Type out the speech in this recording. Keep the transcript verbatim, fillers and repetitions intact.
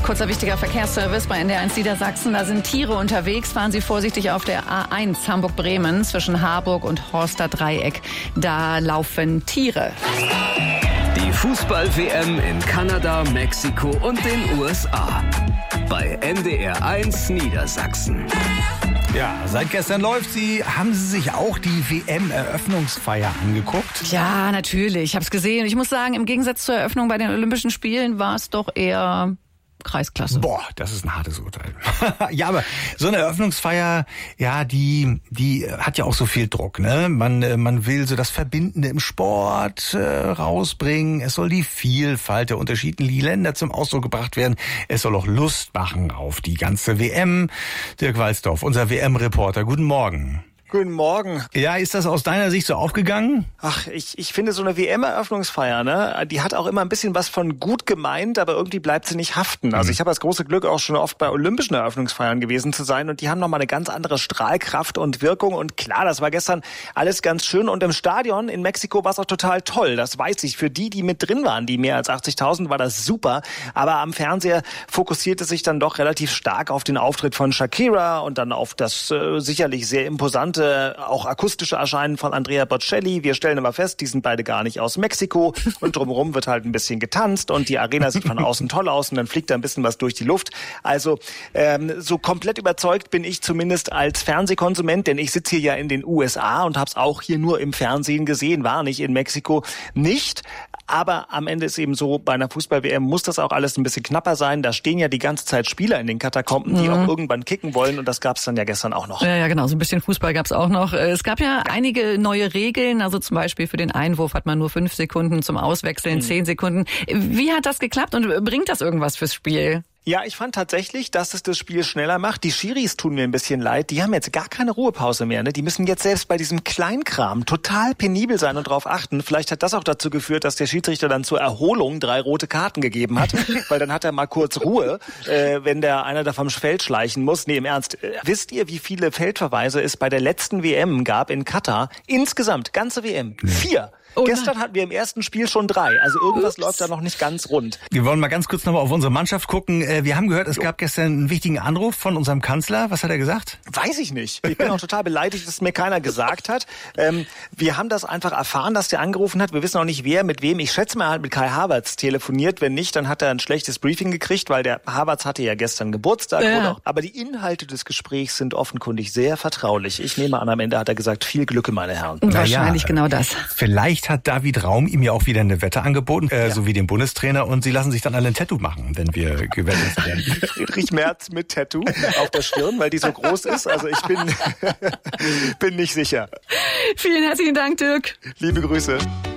Kurzer wichtiger Verkehrsservice bei N D R eins Niedersachsen. Da sind Tiere unterwegs. Fahren Sie vorsichtig auf der A eins Hamburg-Bremen zwischen Harburg und Horster Dreieck. Da laufen Tiere. Die Fußball-W M in Kanada, Mexiko und den U S A. Bei N D R eins Niedersachsen. Ja, seit gestern läuft sie. Haben Sie sich auch die W M-Eröffnungsfeier angeguckt? Ja, natürlich. Ich habe es gesehen. Ich muss sagen, im Gegensatz zur Eröffnung bei den Olympischen Spielen war es doch eher Kreisklasse. Boah, das ist ein hartes Urteil. Ja, aber so eine Eröffnungsfeier, ja, die die hat ja auch so viel Druck, ne? Man man will so das Verbindende im Sport äh, rausbringen. Es soll die Vielfalt der unterschiedlichen Länder zum Ausdruck gebracht werden. Es soll auch Lust machen auf die ganze W M. Dirk Walzdorf, unser W M-Reporter. Guten Morgen. Guten Morgen. Ja, ist das aus deiner Sicht so aufgegangen? Ach, ich, ich finde so eine W M-Eröffnungsfeier, ne, die hat auch immer ein bisschen was von gut gemeint, aber irgendwie bleibt sie nicht haften. Also ich habe das große Glück, auch schon oft bei olympischen Eröffnungsfeiern gewesen zu sein und die haben nochmal eine ganz andere Strahlkraft und Wirkung und klar, das war gestern alles ganz schön und im Stadion in Mexiko war es auch total toll, das weiß ich. Für die, die mit drin waren, die mehr als achtzigtausend, war das super, aber am Fernseher fokussierte sich dann doch relativ stark auf den Auftritt von Shakira und dann auf das äh, sicherlich sehr imposante auch akustische Erscheinen von Andrea Bocelli. Wir stellen immer fest, die sind beide gar nicht aus Mexiko und drumherum wird halt ein bisschen getanzt und die Arena sieht von außen toll aus und dann fliegt da ein bisschen was durch die Luft. Also ähm, so komplett überzeugt bin ich zumindest als Fernsehkonsument, denn ich sitze hier ja in den U S A und habe es auch hier nur im Fernsehen gesehen, war nicht in Mexiko, nicht. Aber am Ende ist eben so, bei einer Fußball-W M muss das auch alles ein bisschen knapper sein. Da stehen ja die ganze Zeit Spieler in den Katakomben, die mhm. auch irgendwann kicken wollen und das gab es dann ja gestern auch noch. Ja, ja, genau, so ein bisschen Fußball gab es auch noch. Es gab ja einige neue Regeln, also zum Beispiel für den Einwurf hat man nur fünf Sekunden, zum Auswechseln mhm. zehn Sekunden. Wie hat das geklappt und bringt das irgendwas fürs Spiel? Ja, ich fand tatsächlich, dass es das Spiel schneller macht. Die Schiris tun mir ein bisschen leid. Die haben jetzt gar keine Ruhepause mehr. Ne? Die müssen jetzt selbst bei diesem Kleinkram total penibel sein und darauf achten. Vielleicht hat das auch dazu geführt, dass der Schiedsrichter dann zur Erholung drei rote Karten gegeben hat. Weil dann hat er mal kurz Ruhe, äh, wenn der einer da vom Feld schleichen muss. Nee, im Ernst. Äh, wisst ihr, wie viele Feldverweise es bei der letzten W M gab in Katar? Insgesamt, ganze W M. Vier. Oh, gestern hatten wir im ersten Spiel schon drei. Also irgendwas Ups. läuft da noch nicht ganz rund. Wir wollen mal ganz kurz nochmal auf unsere Mannschaft gucken. Wir haben gehört, es jo. gab gestern einen wichtigen Anruf von unserem Kanzler. Was hat er gesagt? Weiß ich nicht. Ich bin auch total beleidigt, dass es mir keiner gesagt hat. Ähm, wir haben das einfach erfahren, dass der angerufen hat. Wir wissen auch nicht, wer mit wem. Ich schätze mal, er hat mit Kai Havertz telefoniert. Wenn nicht, dann hat er ein schlechtes Briefing gekriegt, weil der Havertz hatte ja gestern Geburtstag. Ja. Auch, aber die Inhalte des Gesprächs sind offenkundig sehr vertraulich. Ich nehme an, am Ende hat er gesagt, viel Glück, meine Herren. Wahrscheinlich ja, genau das. Vielleicht hat David Raum ihm ja auch wieder eine Wette angeboten, äh, ja. so wie dem Bundestrainer. Und sie lassen sich dann alle ein Tattoo machen, wenn wir gewettet werden. Friedrich Merz mit Tattoo auf der Stirn, weil die so groß ist. Also ich bin, bin nicht sicher. Vielen herzlichen Dank, Dirk. Liebe Grüße.